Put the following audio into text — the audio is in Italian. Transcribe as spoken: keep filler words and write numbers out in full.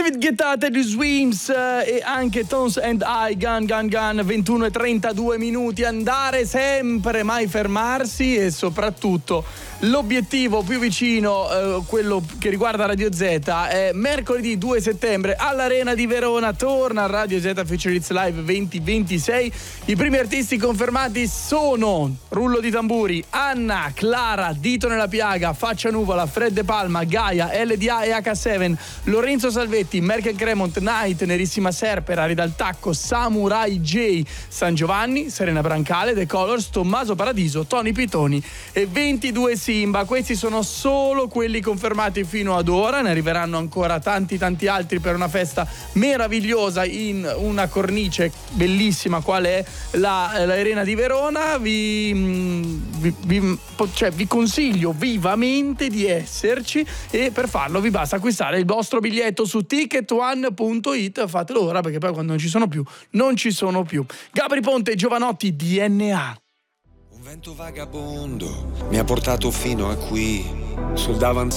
David Guetta, Teddy Swims eh, e anche Tones and I, Gun Gun Gun, ventuno e trentadue minuti, andare sempre, mai fermarsi e soprattutto l'obiettivo più vicino, eh, quello che riguarda Radio Z, è mercoledì due settembre all'Arena di Verona, torna Radio Z Future Hits Live venti ventisei. I primi artisti confermati sono, rullo di tamburi, Anna, Clara, Dito nella piaga, Faccia Nuvola, Fred De Palma, Gaia, L D A e H sette, Lorenzo Salvetti, Merkel Cremont, Night, Nerissima Serper, Ari Dal Tacco, Samurai J, San Giovanni, Serena Brancale, The Colors, Tommaso Paradiso, Tony Pitoni e ventidue Simba. Questi sono solo quelli confermati fino ad ora, ne arriveranno ancora tanti tanti altri per una festa meravigliosa in una cornice bellissima quale è la, l'Arena di Verona. Vi, vi, vi, cioè, vi consiglio vivamente di esserci e per farlo vi basta acquistare il vostro biglietto su ticket one punto it. Fatelo ora perché poi quando non ci sono più non ci sono più. Gabri Ponte, Giovanotti, D N A. Un vento vagabondo mi ha portato fino a qui sul davanzale